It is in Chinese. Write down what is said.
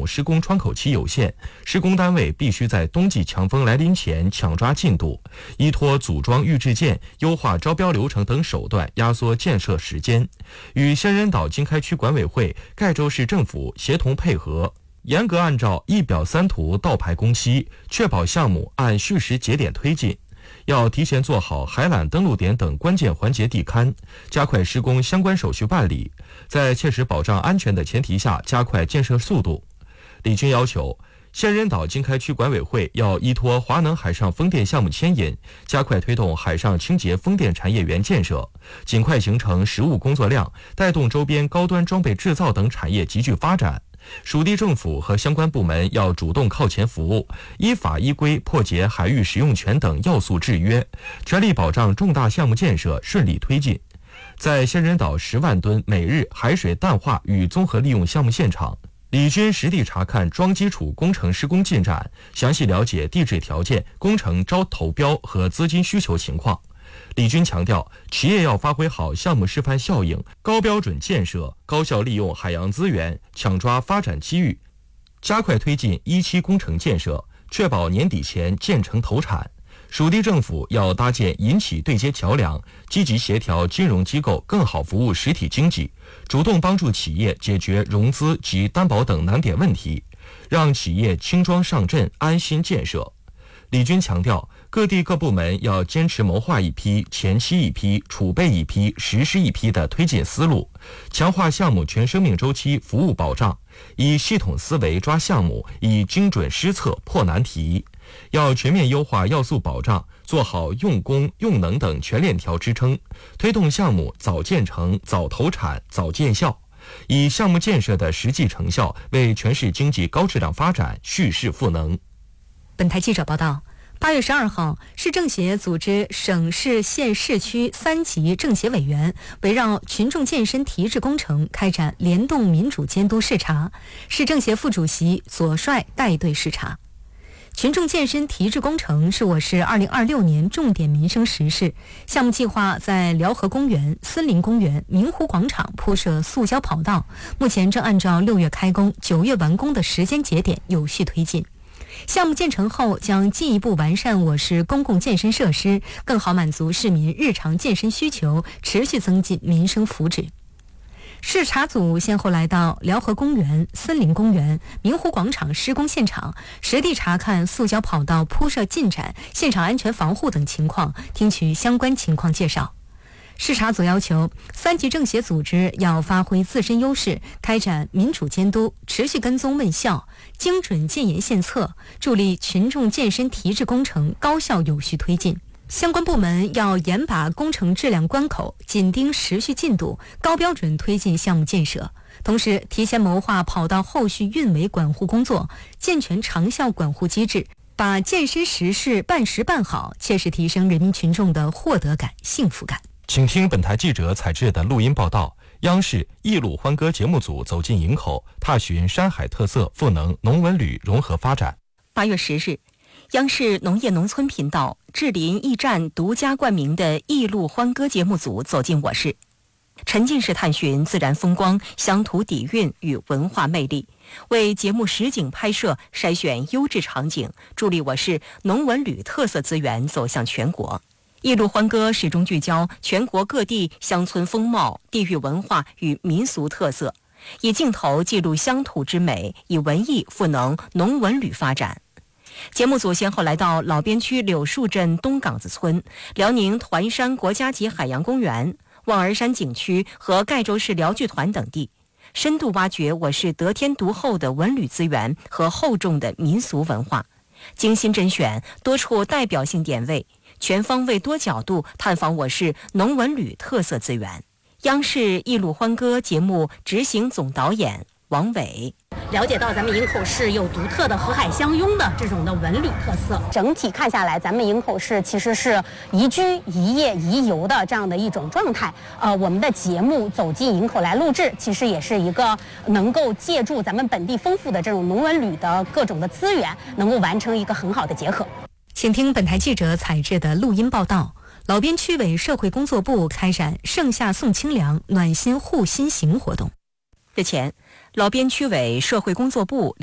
目施工窗口期有限，施工单位必须在冬季强风来临前抢抓进度，依托组装预制件、优化招标流程等手段压缩建设时间，与仙人岛经开区管委会、盖州市政府协同配合，严格按照一表三图倒排工期，确保项目按序时节点推进。要提前做好海缆登陆点等关键环节地勘，加快施工相关手续办理，在切实保障安全的前提下加快建设速度。李军要求仙人岛经开区管委会要依托华能海上风电项目牵引，加快推动海上清洁风电产业园建设，尽快形成实务工作量，带动周边高端装备制造等产业急剧发展。属地政府和相关部门要主动靠前服务，依法依规破解海域使用权等要素制约，全力保障重大项目建设顺利推进。在仙人岛10万吨每日海水淡化与综合利用项目现场，李军实地查看桩基础工程施工进展，详细了解地质条件、工程招投标和资金需求情况。李军强调，企业要发挥好项目示范效应，高标准建设，高效利用海洋资源，抢抓发展机遇，加快推进一期工程建设，确保年底前建成投产。属地政府要搭建银企对接桥梁，积极协调金融机构更好服务实体经济，主动帮助企业解决融资及担保等难点问题，让企业轻装上阵，安心建设。李军强调，各地各部门要坚持谋划一批、前期一批、储备一批、实施一批的推进思路，强化项目全生命周期服务保障，以系统思维抓项目，以精准施策破难题。要全面优化要素保障，做好用工、用能等全链条支撑，推动项目早建成、早投产、早见效，以项目建设的实际成效为全市经济高质量发展蓄势赋能。 本台记者报道，8月12号，市政协组织省市县市区3级政协委员围绕群众健身提质工程开展联动民主监督视察，市政协副主席左帅带队视察。群众健身提质工程是我市2026年重点民生实事，项目计划在辽河公园、森林公园、明湖广场铺设塑胶跑道，目前正按照6月开工、9月完工的时间节点有序推进。项目建成后，将进一步完善我市公共健身设施，更好满足市民日常健身需求，持续增进民生福祉。视察组先后来到辽河公园、森林公园、明湖广场施工现场，实地查看塑胶跑道铺设进展、现场安全防护等情况，听取相关情况介绍。视察组要求3级政协组织要发挥自身优势，开展民主监督，持续跟踪问效，精准建言献策，助力群众健身提质工程高效有序推进。相关部门要严把工程质量关口，紧盯时序进度，高标准推进项目建设，同时提前谋划跑道后续运维管护工作，健全长效管护机制，把健身实事办实办好，切实提升人民群众的获得感、幸福感。 请听本台记者采制的录音报道。央视一路欢歌节目组走进营口，踏寻山海特色，赋能农文旅融合发展。 8月10日，央视农业农村频道志林驿站独家冠名的一路欢歌节目组走进我市，沉浸式探寻自然风光、乡土底蕴与文化魅力，为节目实景拍摄筛选优质场景，助力我市农文旅特色资源走向全国。一路欢歌始终聚焦全国各地乡村风貌、地域文化与民俗特色，以镜头记录乡土之美，以文艺赋能农文旅发展。节目组先后来到老边区柳树镇东岗子村、辽宁团山国家级海洋公园、望儿山景区和盖州市辽剧团等地，深度挖掘我市得天独厚的文旅资源和厚重的民俗文化，精心甄选多处代表性点位，全方位多角度探访我市农文旅特色资源。央视一路欢歌节目执行总导演王伟了解到咱们营口市有独特的河海相拥的这种的文旅特色。整体看下来，咱们营口市其实是宜居宜业宜游的这样的一种状态。我们的节目走进营口来录制，其实也是一个能够借助咱们本地丰富的这种农文旅的各种的资源，能够完成一个很好的结合。 请听本台记者采制的录音报道。老边区委社会工作部开展盛夏送清凉、暖心护心行活动。 日前，老边区委社会工作部